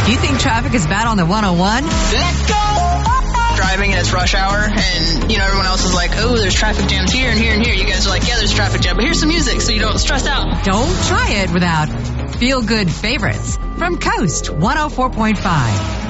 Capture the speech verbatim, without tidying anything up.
You think traffic is bad on the one oh one? Let go! Driving and it's rush hour, and, you know, everyone else is like, oh, there's traffic jams here and here and here. You guys are like, yeah, there's traffic jam, but here's some music so you don't stress out. Don't try it without feel-good favorites from Coast one oh four point five.